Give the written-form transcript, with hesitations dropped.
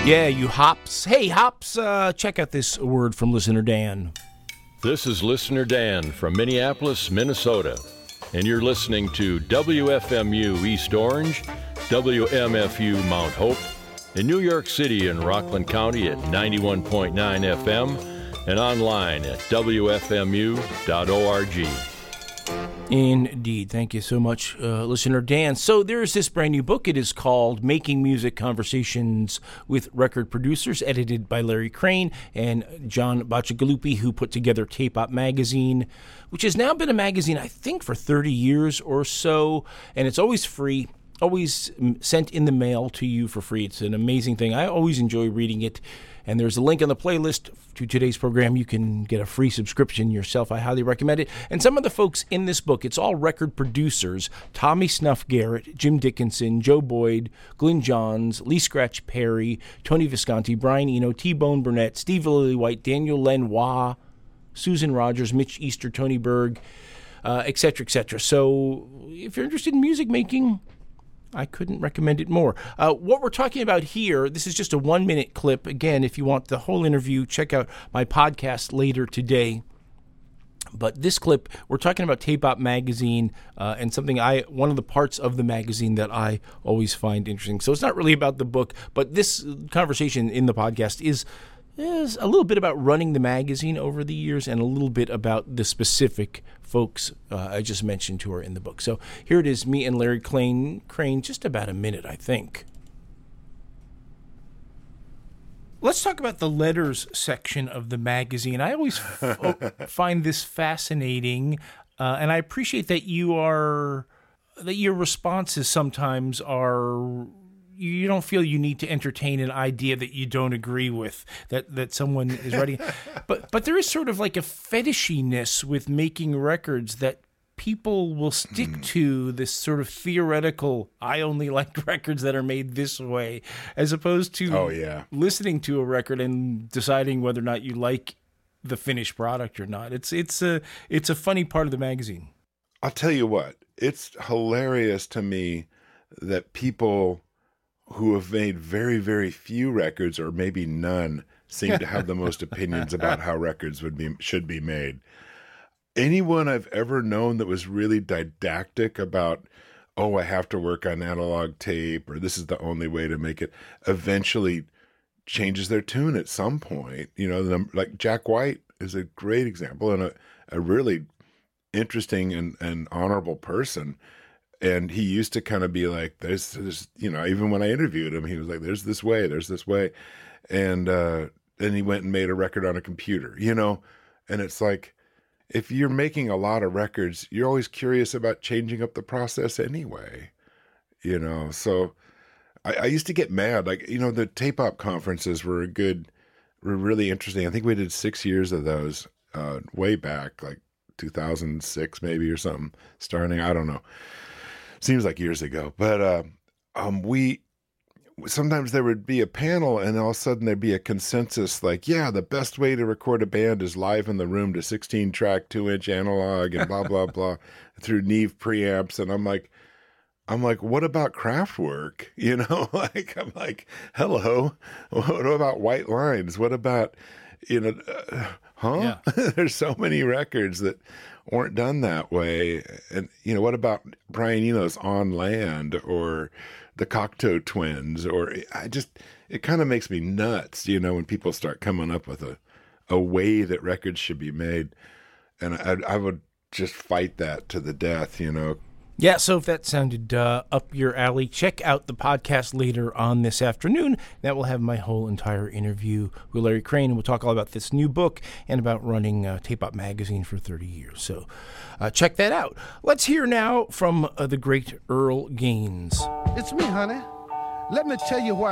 Yeah, you hops. Hey, hops, check out this word from Listener Dan. This is Listener Dan from Minneapolis, Minnesota, and you're listening to WFMU East Orange, WMFU Mount Hope, in New York City and Rockland County at 91.9 FM, and online at WFMU.org. Indeed. Thank you so much, Listener Dan. So there's this brand new book. It is called Making Music Conversations with Record Producers, edited by Larry Crane and John Bacigalupi, who put together Tape Op Magazine, which has now been a magazine, I think, for 30 years or so, and it's always free, always sent in the mail to you for free. It's an amazing thing. I always enjoy reading it. And there's a link on the playlist to today's program. You can get a free subscription yourself. I highly recommend it. And some of the folks in this book, it's all record producers: Tommy Snuff Garrett, Jim Dickinson, Joe Boyd, Glyn Johns, Lee Scratch Perry, Tony Visconti, Brian Eno, T-Bone Burnett, Steve Lillywhite, Daniel Lenoir, Susan Rogers, Mitch Easter, Tony Berg, etc., etc. So if you're interested in music making, I couldn't recommend it more. What we're talking about here, this is just a 1-minute clip. Again, if you want the whole interview, check out my podcast later today. But this clip, we're talking about Tape Op Magazine and one of the parts of the magazine that I always find interesting. So it's not really about the book, but this conversation in the podcast is a little bit about running the magazine over the years and a little bit about the specific folks I just mentioned who are in the book. So here it is, me and Larry Crane, just about a minute, I think. Let's talk about the letters section of the magazine. I always find this fascinating, and I appreciate that your responses sometimes are, you don't feel you need to entertain an idea that you don't agree with, that someone is writing. But there is sort of like a fetishiness with making records that people will stick to this sort of theoretical, I only like records that are made this way, as opposed to listening to a record and deciding whether or not you like the finished product or not. It's a funny part of the magazine. I'll tell you what, it's hilarious to me that people who have made very, very few records, or maybe none, seem to have the most opinions about how records should be made. Anyone I've ever known that was really didactic about, I have to work on analog tape, or this is the only way to make it, eventually changes their tune at some point. You know, like Jack White is a great example, and a really interesting and honorable person. And he used to kind of be like, there's, even when I interviewed him, he was like, there's this way. And then he went and made a record on a computer, and it's like, if you're making a lot of records, you're always curious about changing up the process anyway, So I used to get mad. Like, the Tape Op conferences were really interesting. I think we did 6 years of those way back, like 2006 maybe or something, starting, I don't know. Seems like years ago, but sometimes there would be a panel and all of a sudden there'd be a consensus like, the best way to record a band is live in the room to 16-track 2-inch analog and blah, blah, blah through Neve preamps. And I'm like, what about Kraftwerk? I'm like, hello, what about White Lines? What about, There's so many records that weren't done that way. And, what about Brian Eno's On Land or the Cocteau Twins? Or it kind of makes me nuts, when people start coming up with a way that records should be made. And I would just fight that to the death, Yeah, so if that sounded up your alley, check out the podcast later on this afternoon. That will have my whole entire interview with Larry Crane, and we'll talk all about this new book and about running Tape Op Magazine for 30 years. So check that out. Let's hear now from the great Earl Gaines. It's me, honey. Let me tell you why